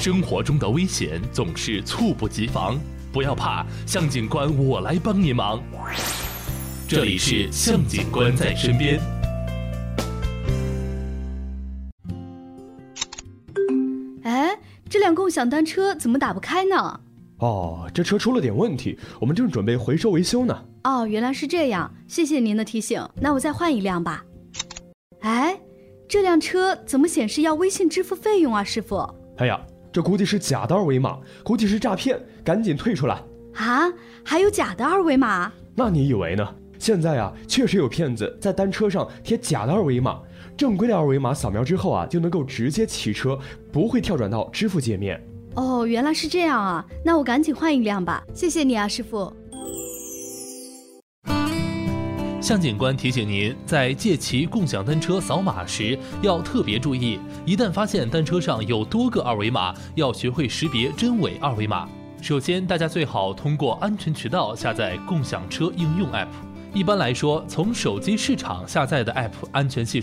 生活中的危险总是猝不及防，不要怕，向警官我来帮您忙。这里是向警官在身边。 哎，这辆共享单车怎么打不开呢？ 哦，这车出了点问题，我们正准备回收维修呢。 哦，原来是这样，谢谢您的提醒，那我再换一辆吧。哎，这辆车怎么显示要微信支付费用啊，师傅？ 哎呀，这估计是假的二维码，估计是诈骗，赶紧退出来。 啊，还有假的二维码？ 那你以为呢？现在啊，确实有骗子在单车上贴假的二维码，正规的二维码扫描之后啊，就能够直接骑车，不会跳转到支付界面。 哦，原来是这样啊，那我赶紧换一辆吧，谢谢你啊，师傅。 向警官提醒您，在借骑共享单车扫码时要特别注意，一旦发现单车上有多个二维码，要学会识别真伪二维码。首先，大家最好通过安全渠道下载共享车应用 App。一般来说，从手机市场下载的 App 安全系